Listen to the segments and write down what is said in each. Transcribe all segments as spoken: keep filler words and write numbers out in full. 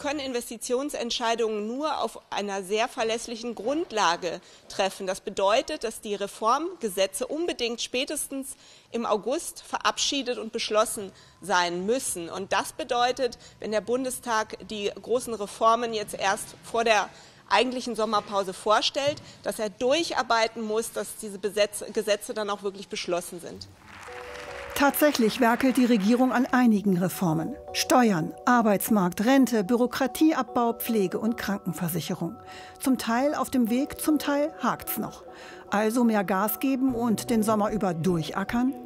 können Investitionsentscheidungen nur auf einer sehr verlässlichen Grundlage treffen. Das bedeutet, dass die Reformgesetze unbedingt spätestens im August verabschiedet und beschlossen sein müssen. Und das bedeutet, wenn der Bundestag die großen Reformen jetzt erst vor der eigentlichen Sommerpause vorstellt, dass er durcharbeiten muss, dass diese Gesetze dann auch wirklich beschlossen sind. Tatsächlich werkelt die Regierung an einigen Reformen. Steuern, Arbeitsmarkt, Rente, Bürokratieabbau, Pflege- und Krankenversicherung. Zum Teil auf dem Weg, zum Teil hakt's noch. Also mehr Gas geben und den Sommer über durchackern?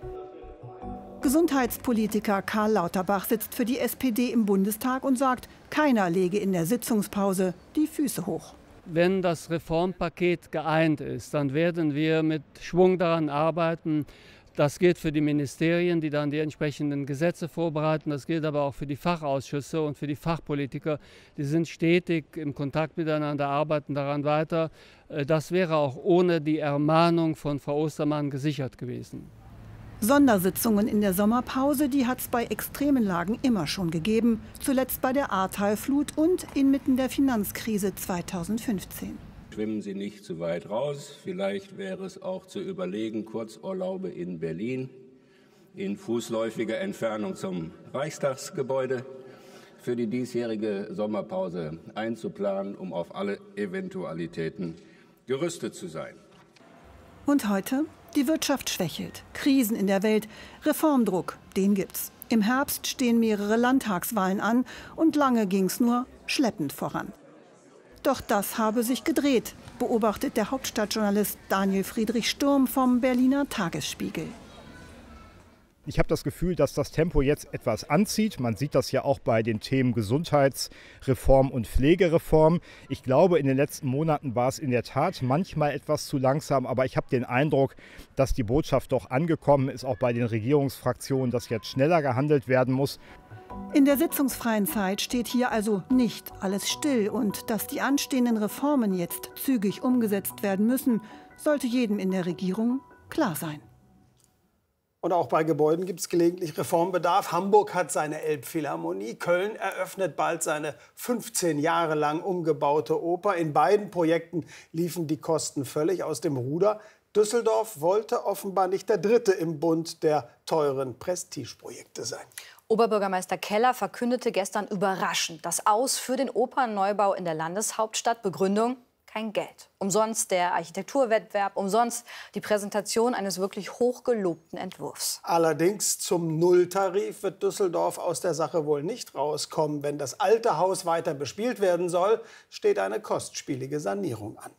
Gesundheitspolitiker Karl Lauterbach sitzt für die S P D im Bundestag und sagt, keiner lege in der Sitzungspause die Füße hoch. Wenn das Reformpaket geeint ist, dann werden wir mit Schwung daran arbeiten. Das gilt für die Ministerien, die dann die entsprechenden Gesetze vorbereiten. Das gilt aber auch für die Fachausschüsse und für die Fachpolitiker. Die sind stetig im Kontakt miteinander, arbeiten daran weiter. Das wäre auch ohne die Ermahnung von Frau Ostermann gesichert gewesen. Sondersitzungen in der Sommerpause, die hat es bei extremen Lagen immer schon gegeben. Zuletzt bei der Ahrtalflut und inmitten der Finanzkrise zweitausendfünfzehn. Schwimmen Sie nicht zu weit raus. Vielleicht wäre es auch zu überlegen, Kurzurlaube in Berlin in fußläufiger Entfernung zum Reichstagsgebäude für die diesjährige Sommerpause einzuplanen, um auf alle Eventualitäten gerüstet zu sein. Und heute? Die Wirtschaft schwächelt, Krisen in der Welt, Reformdruck, den gibt's. Im Herbst stehen mehrere Landtagswahlen an und lange ging's nur schleppend voran. Doch das habe sich gedreht, beobachtet der Hauptstadtjournalist Daniel Friedrich Sturm vom Berliner Tagesspiegel. Ich habe das Gefühl, dass das Tempo jetzt etwas anzieht. Man sieht das ja auch bei den Themen Gesundheitsreform und Pflegereform. Ich glaube, in den letzten Monaten war es in der Tat manchmal etwas zu langsam. Aber ich habe den Eindruck, dass die Botschaft doch angekommen ist, auch bei den Regierungsfraktionen, dass jetzt schneller gehandelt werden muss. In der sitzungsfreien Zeit steht hier also nicht alles still. Und dass die anstehenden Reformen jetzt zügig umgesetzt werden müssen, sollte jedem in der Regierung klar sein. Und auch bei Gebäuden gibt es gelegentlich Reformbedarf. Hamburg hat seine Elbphilharmonie. Köln eröffnet bald seine fünfzehn Jahre lang umgebaute Oper. In beiden Projekten liefen die Kosten völlig aus dem Ruder. Düsseldorf wollte offenbar nicht der Dritte im Bund der teuren Prestigeprojekte sein. Oberbürgermeister Keller verkündete gestern überraschend das Aus für den Opernneubau in der Landeshauptstadt. Begründung: kein Geld. Umsonst der Architekturwettbewerb, umsonst die Präsentation eines wirklich hochgelobten Entwurfs. Allerdings zum Nulltarif wird Düsseldorf aus der Sache wohl nicht rauskommen. Wenn das alte Haus weiter bespielt werden soll, steht eine kostspielige Sanierung an.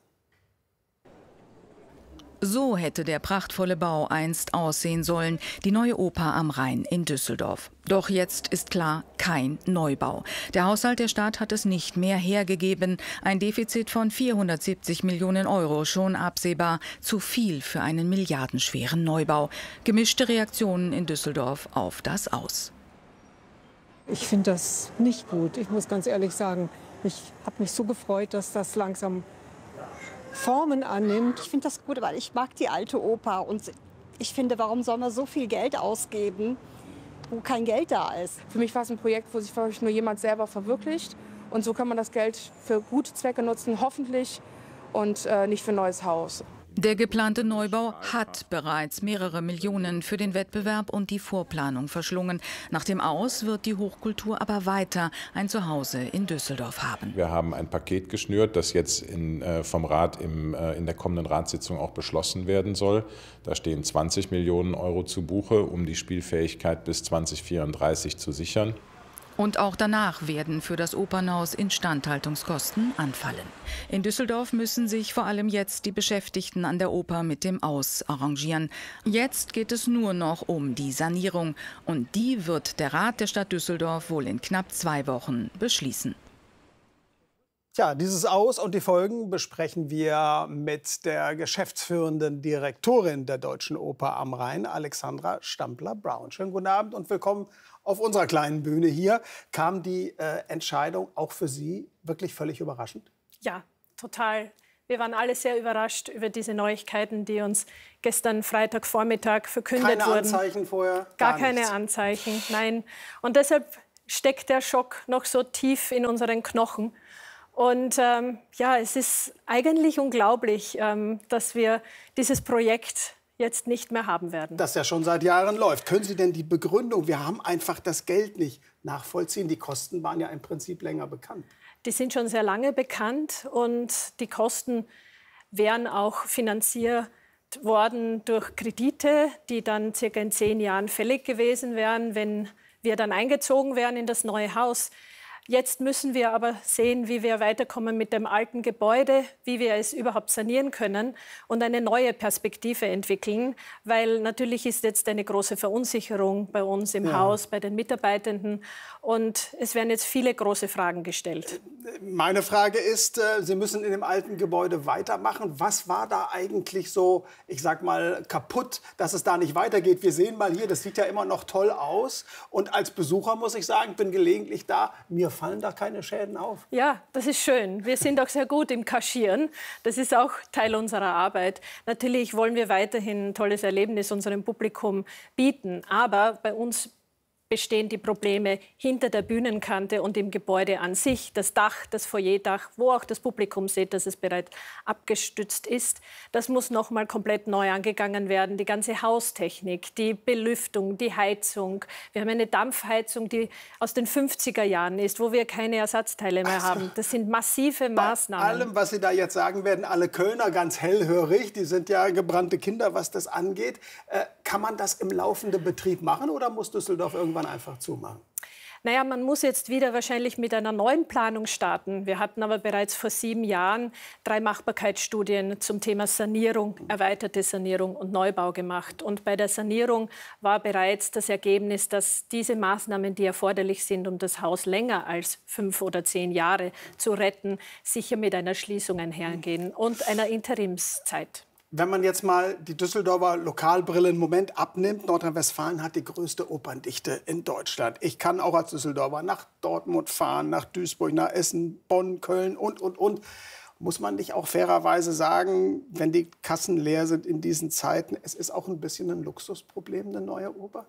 So hätte der prachtvolle Bau einst aussehen sollen, die neue Oper am Rhein in Düsseldorf. Doch jetzt ist klar, kein Neubau. Der Haushalt der Stadt hat es nicht mehr hergegeben. Ein Defizit von vierhundertsiebzig Millionen Euro, schon absehbar. Zu viel für einen milliardenschweren Neubau. Gemischte Reaktionen in Düsseldorf auf das Aus. Ich finde das nicht gut, ich muss ganz ehrlich sagen. Ich habe mich so gefreut, dass das langsam Formen annimmt. Ich finde das gut, weil ich mag die alte Oper. Und ich finde, warum soll man so viel Geld ausgeben, wo kein Geld da ist? Für mich war es ein Projekt, wo sich nur jemand selber verwirklicht. Und so kann man das Geld für gute Zwecke nutzen, hoffentlich, und äh, nicht für ein neues Haus. Der geplante Neubau hat bereits mehrere Millionen für den Wettbewerb und die Vorplanung verschlungen. Nach dem Aus wird die Hochkultur aber weiter ein Zuhause in Düsseldorf haben. Wir haben ein Paket geschnürt, das jetzt in, äh, vom Rat im, äh, in der kommenden Ratssitzung auch beschlossen werden soll. Da stehen zwanzig Millionen Euro zu Buche, um die Spielfähigkeit bis zweitausendvierunddreißig zu sichern. Und auch danach werden für das Opernhaus Instandhaltungskosten anfallen. In Düsseldorf müssen sich vor allem jetzt die Beschäftigten an der Oper mit dem Aus arrangieren. Jetzt geht es nur noch um die Sanierung. Und die wird der Rat der Stadt Düsseldorf wohl in knapp zwei Wochen beschließen. Tja, dieses Aus und die Folgen besprechen wir mit der geschäftsführenden Direktorin der Deutschen Oper am Rhein, Alexandra Stampler-Brown. Schönen guten Abend und willkommen auf unserer kleinen Bühne hier. Kam die äh, Entscheidung auch für Sie wirklich völlig überraschend? Ja, total. Wir waren alle sehr überrascht über diese Neuigkeiten, die uns gestern Freitagvormittag verkündet keine wurden. Keine Anzeichen vorher? Gar, Gar keine nichts. Anzeichen, nein. Und deshalb steckt der Schock noch so tief in unseren Knochen. Und ähm, ja, es ist eigentlich unglaublich, ähm, dass wir dieses Projekt jetzt nicht mehr haben werden. Das ja schon seit Jahren läuft. Können Sie denn die Begründung, wir haben einfach das Geld nicht, nachvollziehen? Die Kosten waren ja im Prinzip länger bekannt. Die sind schon sehr lange bekannt und die Kosten wären auch finanziert worden durch Kredite, die dann circa in zehn Jahren fällig gewesen wären, wenn wir dann eingezogen wären in das neue Haus. Jetzt müssen wir aber sehen, wie wir weiterkommen mit dem alten Gebäude, wie wir es überhaupt sanieren können und eine neue Perspektive entwickeln, weil natürlich ist jetzt eine große Verunsicherung bei uns im ja. Haus, bei den Mitarbeitenden und es werden jetzt viele große Fragen gestellt. Meine Frage ist, Sie müssen in dem alten Gebäude weitermachen. Was war da eigentlich so, ich sag mal, kaputt, dass es da nicht weitergeht? Wir sehen mal hier, das sieht ja immer noch toll aus und als Besucher muss ich sagen, bin gelegentlich da, mir fallen da keine Schäden auf. Ja, das ist schön. Wir sind auch sehr gut im Kaschieren. Das ist auch Teil unserer Arbeit. Natürlich wollen wir weiterhin ein tolles Erlebnis unserem Publikum bieten. Aber bei uns bestehen die Probleme hinter der Bühnenkante und im Gebäude an sich. Das Dach, das Foyerdach, wo auch das Publikum sieht, dass es bereits abgestützt ist. Das muss noch mal komplett neu angegangen werden. Die ganze Haustechnik, die Belüftung, die Heizung. Wir haben eine Dampfheizung, die aus den fünfziger Jahren ist, wo wir keine Ersatzteile mehr also, haben. Das sind massive Maßnahmen. Bei allem, was Sie da jetzt sagen, werden alle Kölner ganz hellhörig. Die sind ja gebrannte Kinder, was das angeht. Äh, kann man das im laufenden Betrieb machen oder muss Düsseldorf irgendwann einfach zumachen? Naja, man muss jetzt wieder wahrscheinlich mit einer neuen Planung starten. Wir hatten aber bereits vor sieben Jahren drei Machbarkeitsstudien zum Thema Sanierung, erweiterte Sanierung und Neubau gemacht. Und bei der Sanierung war bereits das Ergebnis, dass diese Maßnahmen, die erforderlich sind, um das Haus länger als fünf oder zehn Jahre zu retten, sicher mit einer Schließung einhergehen und einer Interimszeit. Wenn man jetzt mal die Düsseldorfer Lokalbrille einen Moment abnimmt, Nordrhein-Westfalen hat die größte Operndichte in Deutschland. Ich kann auch als Düsseldorfer nach Dortmund fahren, nach Duisburg, nach Essen, Bonn, Köln und, und, und. Muss man nicht auch fairerweise sagen, wenn die Kassen leer sind in diesen Zeiten, es ist auch ein bisschen ein Luxusproblem, eine neue Oper?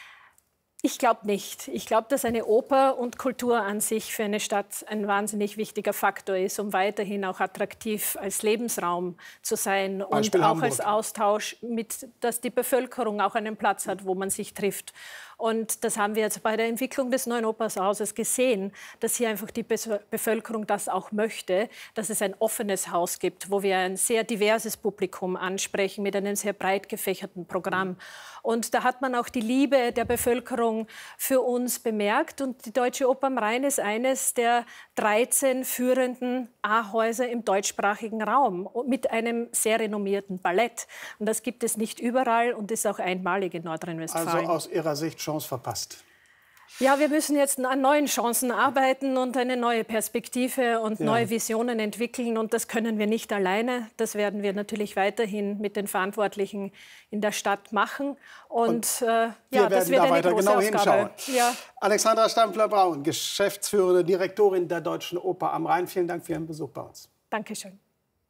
Ich glaube nicht. Ich glaube, dass eine Oper und Kultur an sich für eine Stadt ein wahnsinnig wichtiger Faktor ist, um weiterhin auch attraktiv als Lebensraum zu sein Beispiel und auch Hamburg. als Austausch, mit, dass die Bevölkerung auch einen Platz hat, wo man sich trifft. Und das haben wir jetzt bei der Entwicklung des neuen Opernhauses gesehen, dass hier einfach die Be- Bevölkerung das auch möchte, dass es ein offenes Haus gibt, wo wir ein sehr diverses Publikum ansprechen mit einem sehr breit gefächerten Programm. Und da hat man auch die Liebe der Bevölkerung für uns bemerkt. Und die Deutsche Oper am Rhein ist eines der dreizehn führenden A-Häuser im deutschsprachigen Raum mit einem sehr renommierten Ballett. Und das gibt es nicht überall und ist auch einmalig in Nordrhein-Westfalen. Also aus Ihrer Sicht Chance verpasst? Ja, wir müssen jetzt an neuen Chancen arbeiten und eine neue Perspektive und Ja. neue Visionen entwickeln. Und das können wir nicht alleine. Das werden wir natürlich weiterhin mit den Verantwortlichen in der Stadt machen. Und, Und äh, wir ja, das werden wird da eine weiter große genau Aufgabe. hinschauen. Ja. Alexandra Stampfler-Braun, geschäftsführende Direktorin der Deutschen Oper am Rhein. Vielen Dank für Ihren Besuch bei uns. Dankeschön.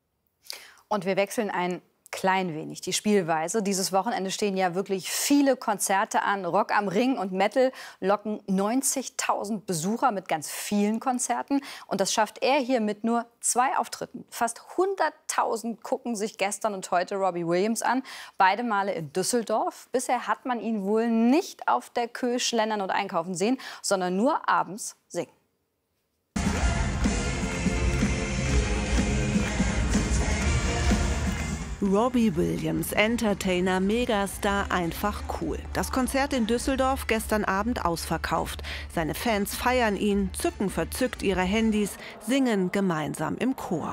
Und wir wechseln ein klein wenig die Spielweise. Dieses Wochenende stehen ja wirklich viele Konzerte an. Rock am Ring und Metal locken neunzigtausend Besucher mit ganz vielen Konzerten. Und das schafft er hier mit nur zwei Auftritten. Fast hunderttausend gucken sich gestern und heute Robbie Williams an. Beide Male in Düsseldorf. Bisher hat man ihn wohl nicht auf der Köh schlendern und einkaufen sehen, sondern nur abends singen. Robbie Williams, Entertainer, Megastar, einfach cool. Das Konzert in Düsseldorf gestern Abend ausverkauft. Seine Fans feiern ihn, zücken verzückt ihre Handys, singen gemeinsam im Chor.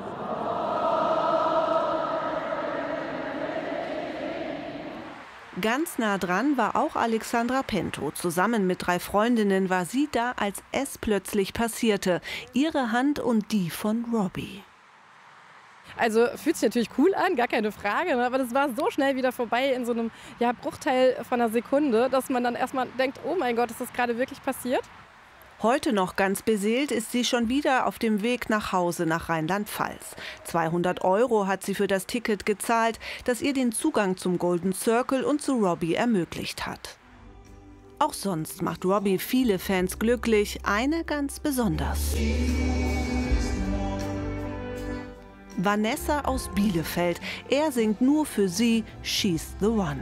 Ganz nah dran war auch Alexandra Pento. Zusammen mit drei Freundinnen war sie da, als es plötzlich passierte. Ihre Hand und die von Robbie. Also fühlt sich natürlich cool an, gar keine Frage, ne? Aber das war so schnell wieder vorbei in so einem ja, Bruchteil von einer Sekunde, dass man dann erstmal denkt, oh mein Gott, ist das gerade wirklich passiert? Heute noch ganz beseelt ist sie schon wieder auf dem Weg nach Hause nach Rheinland-Pfalz. zweihundert Euro hat sie für das Ticket gezahlt, das ihr den Zugang zum Golden Circle und zu Robbie ermöglicht hat. Auch sonst macht Robbie viele Fans glücklich, eine ganz besonders. Vanessa aus Bielefeld. Er singt nur für sie She's the One.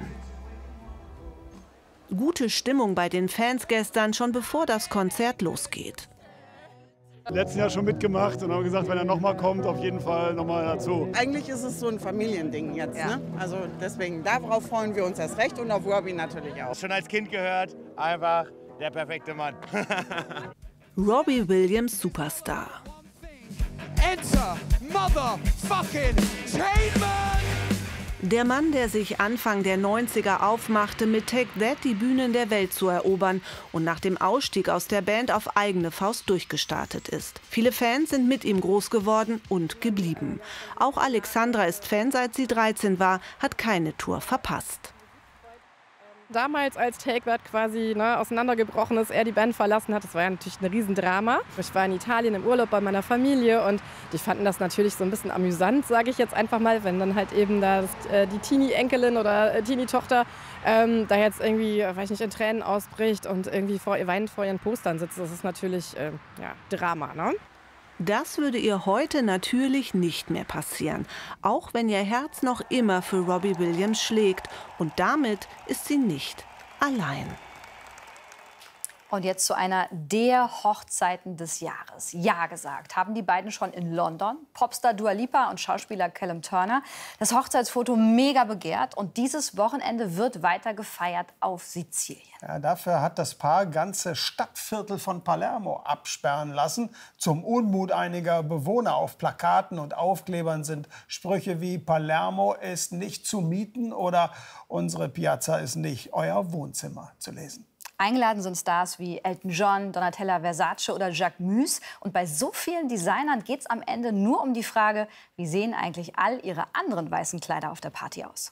Gute Stimmung bei den Fans gestern, schon bevor das Konzert losgeht. Letztes Jahr schon mitgemacht und haben gesagt, wenn er nochmal kommt, auf jeden Fall nochmal dazu. Eigentlich ist es so ein Familiending jetzt, ja. ne? Also deswegen, darauf freuen wir uns erst recht und auf Robbie natürlich auch. Schon als Kind gehört, einfach der perfekte Mann. Robbie Williams Superstar. Enter motherfucking Tainment! Der Mann, der sich Anfang der neunziger aufmachte, mit Take That die Bühnen der Welt zu erobern und nach dem Ausstieg aus der Band auf eigene Faust durchgestartet ist. Viele Fans sind mit ihm groß geworden und geblieben. Auch Alexandra ist Fan, seit sie dreizehn war, hat keine Tour verpasst. Damals, als Take That quasi ne, auseinandergebrochen ist, er die Band verlassen hat, das war ja natürlich ein Riesendrama. Ich war in Italien im Urlaub bei meiner Familie und die fanden das natürlich so ein bisschen amüsant, sage ich jetzt einfach mal, wenn dann halt eben da das, äh, die Teenie-Enkelin oder äh, Teenie-Tochter ähm, da jetzt irgendwie, weiß ich nicht, in Tränen ausbricht und irgendwie vor, weinend vor ihren Postern sitzt. Das ist natürlich äh, ja, Drama, ne? Das würde ihr heute natürlich nicht mehr passieren, auch wenn ihr Herz noch immer für Robbie Williams schlägt. Und damit ist sie nicht allein. Und jetzt zu einer der Hochzeiten des Jahres. Ja gesagt, haben die beiden schon in London. Popstar Dua Lipa und Schauspieler Callum Turner. Das Hochzeitsfoto mega begehrt und dieses Wochenende wird weiter gefeiert auf Sizilien. Ja, dafür hat das Paar ganze Stadtviertel von Palermo absperren lassen. Zum Unmut einiger Bewohner. Auf Plakaten und Aufklebern sind Sprüche wie Palermo ist nicht zu mieten oder unsere Piazza ist nicht euer Wohnzimmer zu lesen. Eingeladen sind Stars wie Elton John, Donatella Versace oder Jacques Mus. Und bei so vielen Designern geht es am Ende nur um die Frage, wie sehen eigentlich all ihre anderen weißen Kleider auf der Party aus?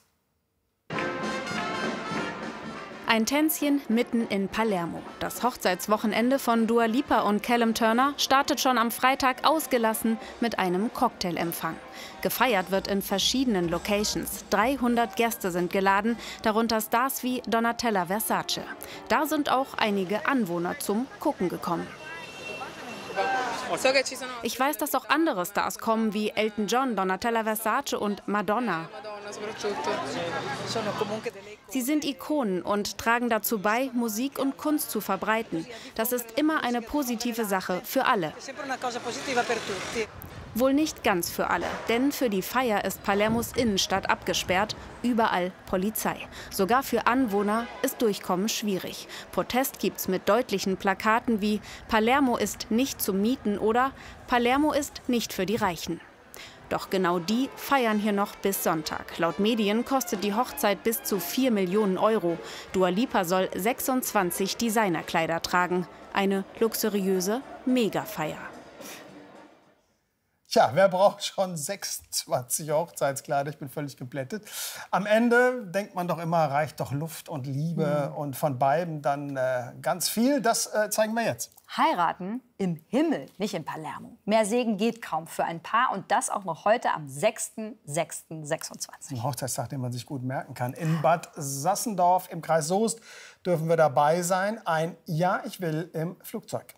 Ein Tänzchen mitten in Palermo. Das Hochzeitswochenende von Dua Lipa und Callum Turner startet schon am Freitag ausgelassen mit einem Cocktailempfang. Gefeiert wird in verschiedenen Locations. dreihundert Gäste sind geladen, darunter Stars wie Donatella Versace. Da sind auch einige Anwohner zum Gucken gekommen. Ich weiß, dass auch andere Stars kommen, wie Elton John, Donatella Versace und Madonna. Sie sind Ikonen und tragen dazu bei, Musik und Kunst zu verbreiten. Das ist immer eine positive Sache für alle. Wohl nicht ganz für alle, denn für die Feier ist Palermos Innenstadt abgesperrt, überall Polizei. Sogar für Anwohner ist Durchkommen schwierig. Protest gibt's mit deutlichen Plakaten wie Palermo ist nicht zum Mieten oder Palermo ist nicht für die Reichen. Doch genau die feiern hier noch bis Sonntag. Laut Medien kostet die Hochzeit bis zu vier Millionen Euro. Dua Lipa soll sechsundzwanzig Designerkleider tragen. Eine luxuriöse Megafeier. Tja, wer braucht schon sechsundzwanzig Hochzeitskleider? Ich bin völlig geplättet. Am Ende denkt man doch immer, reicht doch Luft und Liebe. Mhm. Und von beiden dann äh, ganz viel. Das äh, zeigen wir jetzt. Heiraten im Himmel, nicht in Palermo. Mehr Segen geht kaum für ein Paar. Und das auch noch heute am sechsten sechsten sechsundzwanzig. Ein Hochzeitstag, den man sich gut merken kann. In Bad Sassendorf im Kreis Soest dürfen wir dabei sein. Ein Ja, ich will im Flugzeug.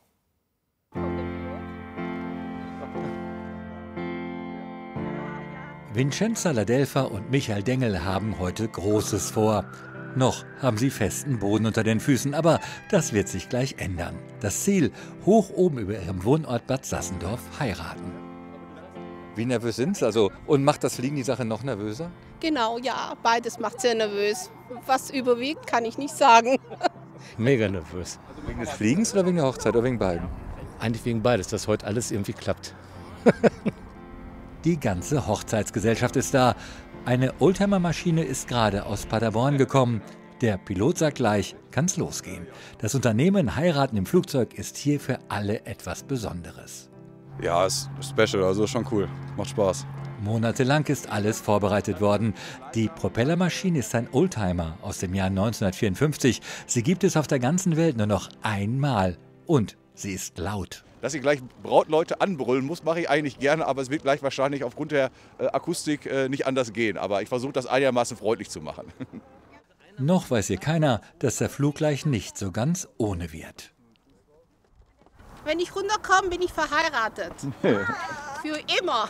Vincenza Ladelfa und Michael Dengel haben heute Großes vor. Noch haben sie festen Boden unter den Füßen, aber das wird sich gleich ändern. Das Ziel, hoch oben über ihrem Wohnort Bad Sassendorf heiraten. Wie nervös sind Sie? Also, und macht das Fliegen die Sache noch nervöser? Genau, ja, beides macht sehr nervös. Was überwiegt, kann ich nicht sagen. Mega nervös. Wegen des Fliegens oder wegen der Hochzeit oder wegen beiden? Eigentlich wegen beides, dass heute alles irgendwie klappt. Die ganze Hochzeitsgesellschaft ist da. Eine Oldtimer-Maschine ist gerade aus Paderborn gekommen. Der Pilot sagt gleich, kann's losgehen. Das Unternehmen Heiraten im Flugzeug ist hier für alle etwas Besonderes. Ja, ist special, also schon cool. Macht Spaß. Monatelang ist alles vorbereitet worden. Die Propellermaschine ist ein Oldtimer aus dem Jahr neunzehnhundertvierundfünfzig. Sie gibt es auf der ganzen Welt nur noch einmal. Und sie ist laut. Dass ich gleich Brautleute anbrüllen muss, mache ich eigentlich gerne, aber es wird gleich wahrscheinlich aufgrund der äh, Akustik äh, nicht anders gehen. Aber ich versuche das einigermaßen freundlich zu machen. Noch weiß hier keiner, dass der Flug gleich nicht so ganz ohne wird. Wenn ich runterkomme, bin ich verheiratet. Für immer.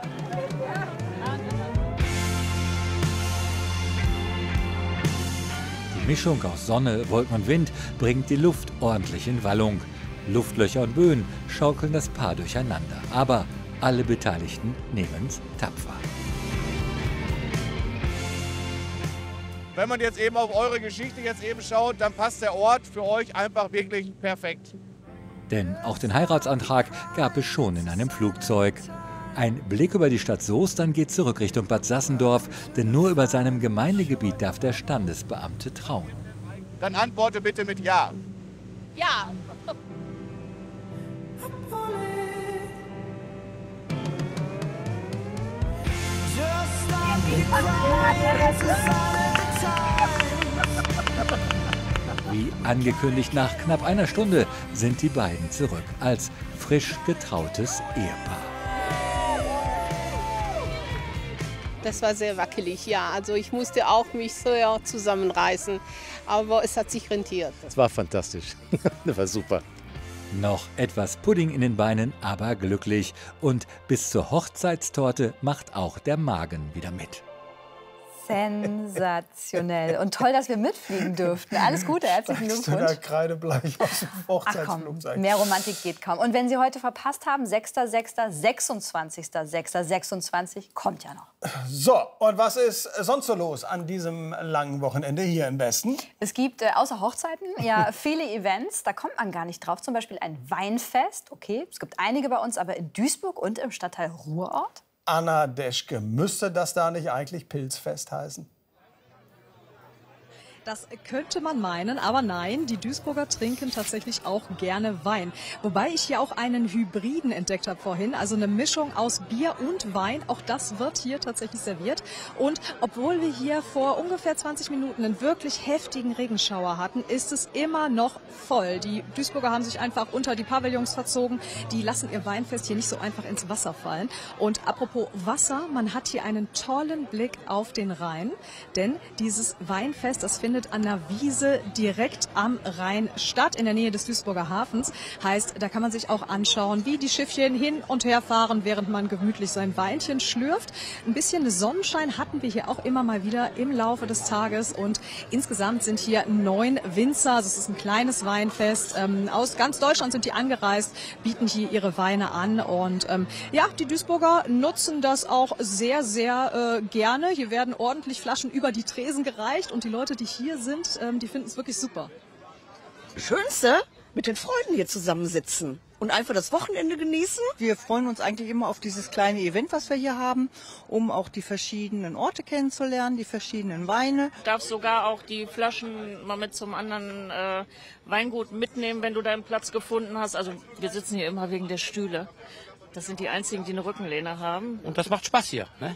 Die Mischung aus Sonne, Wolken und Wind bringt die Luft ordentlich in Wallung. Luftlöcher und Böen schaukeln das Paar durcheinander. Aber alle Beteiligten nehmen es tapfer. Wenn man jetzt eben auf eure Geschichte jetzt eben schaut, dann passt der Ort für euch einfach wirklich perfekt. Denn auch den Heiratsantrag gab es schon in einem Flugzeug. Ein Blick über die Stadt Soest, dann geht zurück Richtung Bad Sassendorf, denn nur über seinem Gemeindegebiet darf der Standesbeamte trauen. Dann antworte bitte mit Ja. Ja. Wie angekündigt, nach knapp einer Stunde sind die beiden zurück als frisch getrautes Ehepaar. Das war sehr wackelig, ja. Also ich musste auch mich sehr zusammenreißen, aber es hat sich rentiert. Das war fantastisch. Das war super. Noch etwas Pudding in den Beinen, aber glücklich. Und bis zur Hochzeitstorte macht auch der Magen wieder mit. Sensationell. Und toll, dass wir mitfliegen durften. Alles Gute, herzlichen Sagst Glückwunsch. du da kreidebleich aus dem Hochzeitsflugzeug. Mehr Romantik geht kaum. Und wenn Sie heute verpasst haben, sechster sechster, sechsundzwanzigster sechster sechsundzwanzig kommt ja noch. So, und was ist sonst so los an diesem langen Wochenende hier im Westen? Es gibt äh, außer Hochzeiten ja viele Events, da kommt man gar nicht drauf. Zum Beispiel ein Weinfest. Okay, es gibt einige bei uns, aber in Duisburg und im Stadtteil Ruhrort. Anna Deschke, müsste das da nicht eigentlich Pilzfest heißen? Das könnte man meinen, aber nein, die Duisburger trinken tatsächlich auch gerne Wein. Wobei ich hier auch einen Hybriden entdeckt habe vorhin, also eine Mischung aus Bier und Wein. Auch das wird hier tatsächlich serviert. Und obwohl wir hier vor ungefähr zwanzig Minuten einen wirklich heftigen Regenschauer hatten, ist es immer noch voll. Die Duisburger haben sich einfach unter die Pavillons verzogen. Die lassen ihr Weinfest hier nicht so einfach ins Wasser fallen. Und apropos Wasser, man hat hier einen tollen Blick auf den Rhein. Denn dieses Weinfest, das findet an der Wiese direkt am Rhein statt, in der Nähe des Duisburger Hafens. Heißt, da kann man sich auch anschauen, wie die Schiffchen hin und her fahren, während man gemütlich sein Weinchen schlürft. Ein bisschen Sonnenschein hatten wir hier auch immer mal wieder im Laufe des Tages. Und insgesamt sind hier neun Winzer, also es ist ein kleines Weinfest. Ähm, aus ganz Deutschland sind die angereist, bieten hier ihre Weine an. Und ähm, ja, die Duisburger nutzen das auch sehr, sehr äh, gerne. Hier werden ordentlich Flaschen über die Tresen gereicht und die Leute, die hier sind, ähm, die finden es wirklich super. Schönste, mit den Freunden hier zusammensitzen und einfach das Wochenende genießen. Wir freuen uns eigentlich immer auf dieses kleine Event, was wir hier haben, um auch die verschiedenen Orte kennenzulernen, die verschiedenen Weine. Du darfst sogar auch die Flaschen mal mit zum anderen äh, Weingut mitnehmen, wenn du deinen Platz gefunden hast. Also wir sitzen hier immer wegen der Stühle. Das sind die einzigen, die eine Rückenlehne haben. Und das macht Spaß hier, ne?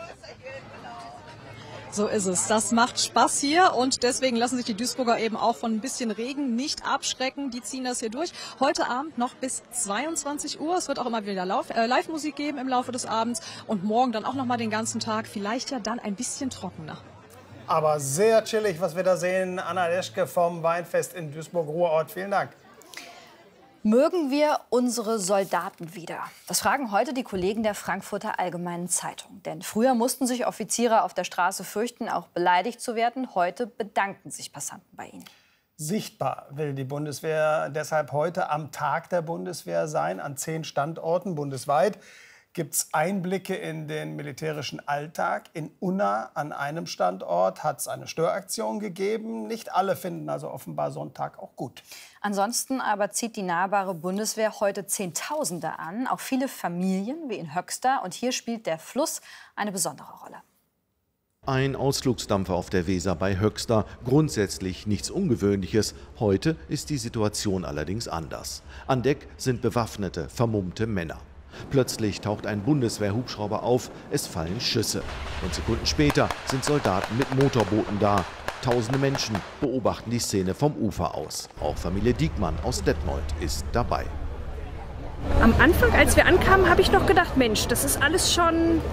So ist es. Das macht Spaß hier und deswegen lassen sich die Duisburger eben auch von ein bisschen Regen nicht abschrecken. Die ziehen das hier durch. Heute Abend noch bis zweiundzwanzig Uhr. Es wird auch immer wieder äh, Live-Musik geben im Laufe des Abends und morgen dann auch noch mal den ganzen Tag. Vielleicht ja dann ein bisschen trockener. Aber sehr chillig, was wir da sehen. Anna Deschke vom Weinfest in Duisburg-Ruhrort. Vielen Dank. Mögen wir unsere Soldaten wieder? Das fragen heute die Kollegen der Frankfurter Allgemeinen Zeitung. Denn früher mussten sich Offiziere auf der Straße fürchten, auch beleidigt zu werden. Heute bedanken sich Passanten bei ihnen. Sichtbar will die Bundeswehr deshalb heute am Tag der Bundeswehr sein. An zehn Standorten bundesweit gibt es Einblicke in den militärischen Alltag. In Unna an einem Standort hat es eine Störaktion gegeben. Nicht alle finden also offenbar Sonntag auch gut. Ansonsten aber zieht die nahbare Bundeswehr heute Zehntausende an, auch viele Familien wie in Höxter. Und hier spielt der Fluss eine besondere Rolle. Ein Ausflugsdampfer auf der Weser bei Höxter. Grundsätzlich nichts Ungewöhnliches. Heute ist die Situation allerdings anders. An Deck sind bewaffnete, vermummte Männer. Plötzlich taucht ein Bundeswehr-Hubschrauber auf, es fallen Schüsse. Und Sekunden später sind Soldaten mit Motorbooten da. Tausende Menschen beobachten die Szene vom Ufer aus. Auch Familie Diekmann aus Detmold ist dabei. Am Anfang, als wir ankamen, habe ich noch gedacht, Mensch, das ist alles schon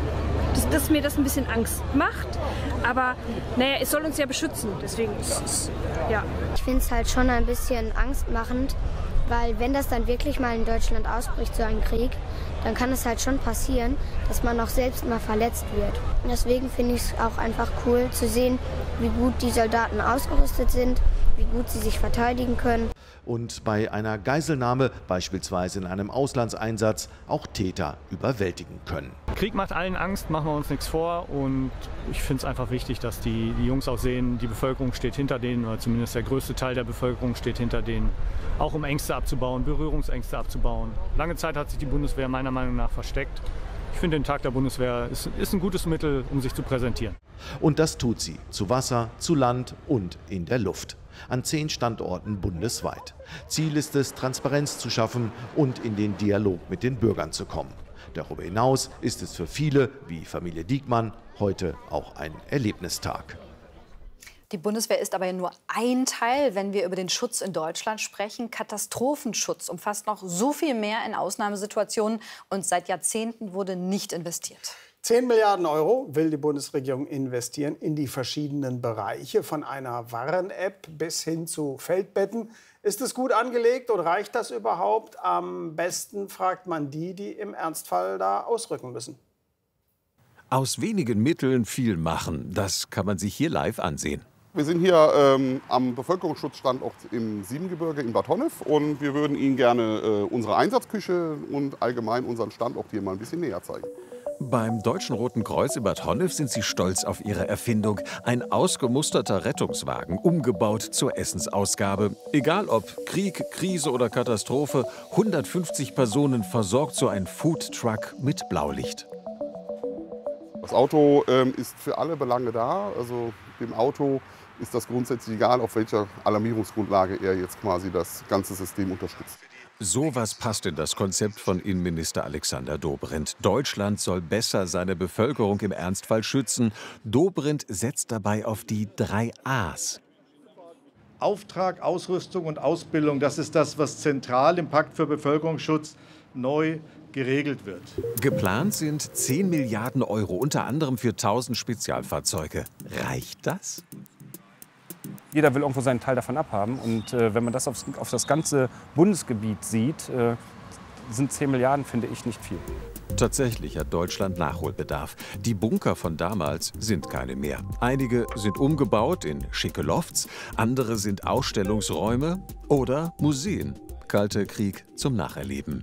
dass, dass mir das ein bisschen Angst macht. Aber naja, es soll uns ja beschützen. Deswegen ist es, ja. Ich finde es halt schon ein bisschen angstmachend, weil wenn das dann wirklich mal in Deutschland ausbricht, so ein Krieg, dann kann es halt schon passieren, dass man auch selbst mal verletzt wird. Und deswegen finde ich es auch einfach cool zu sehen, wie gut die Soldaten ausgerüstet sind, wie gut sie sich verteidigen können. Und bei einer Geiselnahme, beispielsweise in einem Auslandseinsatz, auch Täter überwältigen können. Krieg macht allen Angst, machen wir uns nichts vor. Und ich finde es einfach wichtig, dass die, die Jungs auch sehen, die Bevölkerung steht hinter denen, oder zumindest der größte Teil der Bevölkerung steht hinter denen. Auch um Ängste abzubauen, Berührungsängste abzubauen. Lange Zeit hat sich die Bundeswehr meiner Meinung nach versteckt. Ich finde, den Tag der Bundeswehr ist, ist ein gutes Mittel, um sich zu präsentieren. Und das tut sie, zu Wasser, zu Land und in der Luft. An zehn Standorten bundesweit. Ziel ist es, Transparenz zu schaffen und in den Dialog mit den Bürgern zu kommen. Darüber hinaus ist es für viele, wie Familie Diekmann, heute auch ein Erlebnistag. Die Bundeswehr ist aber nur ein Teil, wenn wir über den Schutz in Deutschland sprechen. Katastrophenschutz umfasst noch so viel mehr in Ausnahmesituationen und seit Jahrzehnten wurde nicht investiert. zehn Milliarden Euro will die Bundesregierung investieren in die verschiedenen Bereiche, von einer Warn-App bis hin zu Feldbetten. Ist es gut angelegt und reicht das überhaupt? Am besten fragt man die, die im Ernstfall da ausrücken müssen. Aus wenigen Mitteln viel machen, das kann man sich hier live ansehen. Wir sind hier ähm, am Bevölkerungsschutzstandort im Siebengebirge in Bad Honnef und wir würden Ihnen gerne äh, unsere Einsatzküche und allgemein unseren Standort hier mal ein bisschen näher zeigen. Beim Deutschen Roten Kreuz in Bad Honnef sind sie stolz auf ihre Erfindung. Ein ausgemusterter Rettungswagen, umgebaut zur Essensausgabe. Egal ob Krieg, Krise oder Katastrophe, hundertfünfzig Personen versorgt so ein Foodtruck mit Blaulicht. Das Auto ähm, ist für alle Belange da. Also dem Auto ist das grundsätzlich egal, auf welcher Alarmierungsgrundlage er jetzt quasi das ganze System unterstützt. Sowas passt in das Konzept von Innenminister Alexander Dobrindt. Deutschland soll besser seine Bevölkerung im Ernstfall schützen. Dobrindt setzt dabei auf die drei A's. Auftrag, Ausrüstung und Ausbildung, das ist das, was zentral im Pakt für Bevölkerungsschutz neu geregelt wird. Geplant sind zehn Milliarden Euro, unter anderem für tausend Spezialfahrzeuge. Reicht das? Jeder will irgendwo seinen Teil davon abhaben. Und äh, wenn man das aufs, auf das ganze Bundesgebiet sieht, äh, sind zehn Milliarden, finde ich, nicht viel. Tatsächlich hat Deutschland Nachholbedarf. Die Bunker von damals sind keine mehr. Einige sind umgebaut in schicke Lofts, andere sind Ausstellungsräume oder Museen. Kalter Krieg zum Nacherleben.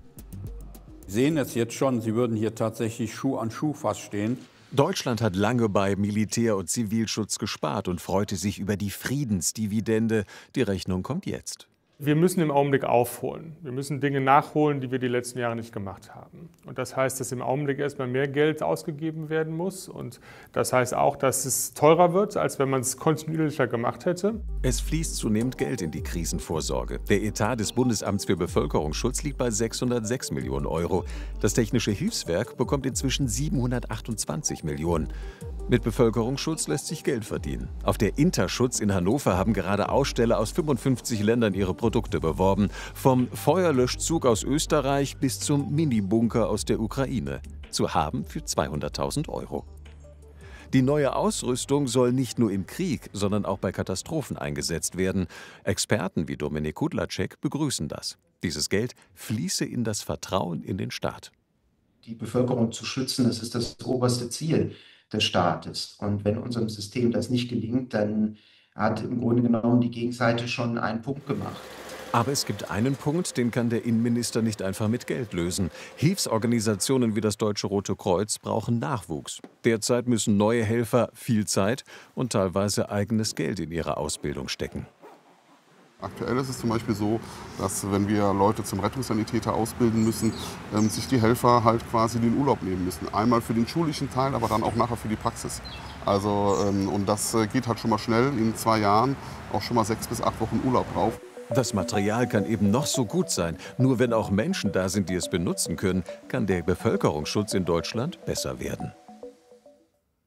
Sie sehen es jetzt schon, Sie würden hier tatsächlich Schuh an Schuh fast stehen. Deutschland hat lange bei Militär- und Zivilschutz gespart und freute sich über die Friedensdividende. Die Rechnung kommt jetzt. Wir müssen im Augenblick aufholen. Wir müssen Dinge nachholen, die wir die letzten Jahre nicht gemacht haben. Und das heißt, dass im Augenblick erstmal mehr Geld ausgegeben werden muss. Und das heißt auch, dass es teurer wird, als wenn man es kontinuierlicher gemacht hätte. Es fließt zunehmend Geld in die Krisenvorsorge. Der Etat des Bundesamts für Bevölkerungsschutz liegt bei sechshundertsechs Millionen Euro. Das Technische Hilfswerk bekommt inzwischen siebenhundertachtundzwanzig Millionen. Mit Bevölkerungsschutz lässt sich Geld verdienen. Auf der Interschutz in Hannover haben gerade Aussteller aus fünfundfünfzig Ländern ihre Produkte beworben. Vom Feuerlöschzug aus Österreich bis zum Mini-Bunker aus der Ukraine. Zu haben für zweihunderttausend Euro. Die neue Ausrüstung soll nicht nur im Krieg, sondern auch bei Katastrophen eingesetzt werden. Experten wie Dominik Kudlacek begrüßen das. Dieses Geld fließe in das Vertrauen in den Staat. Die Bevölkerung zu schützen, das ist das oberste Ziel des Staates. Und wenn unserem System das nicht gelingt, dann hat im Grunde genommen die Gegenseite schon einen Punkt gemacht. Aber es gibt einen Punkt, den kann der Innenminister nicht einfach mit Geld lösen. Hilfsorganisationen wie das Deutsche Rote Kreuz brauchen Nachwuchs. Derzeit müssen neue Helfer viel Zeit und teilweise eigenes Geld in ihre Ausbildung stecken. Aktuell ist es zum Beispiel so, dass wenn wir Leute zum Rettungssanitäter ausbilden müssen, ähm, sich die Helfer halt quasi den Urlaub nehmen müssen. Einmal für den schulischen Teil, aber dann auch nachher für die Praxis. Also, ähm, und das geht halt schon mal schnell in zwei Jahren auch schon mal sechs bis acht Wochen Urlaub drauf. Das Material kann eben noch so gut sein. Nur wenn auch Menschen da sind, die es benutzen können, kann der Bevölkerungsschutz in Deutschland besser werden.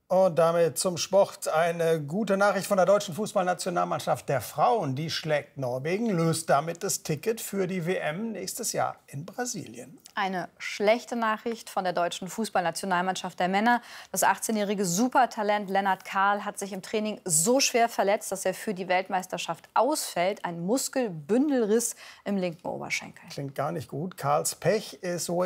Und damit zum Sport. Eine gute Nachricht von der deutschen Fußballnationalmannschaft der Frauen. Die schlägt Norwegen, löst damit das Ticket für die W M nächstes Jahr in Brasilien. Eine schlechte Nachricht von der deutschen Fußballnationalmannschaft der Männer. Das achtzehnjährige Supertalent Lennart Kahl hat sich im Training so schwer verletzt, dass er für die Weltmeisterschaft ausfällt. Ein Muskelbündelriss im linken Oberschenkel. Klingt gar nicht gut. Kahls Pech ist so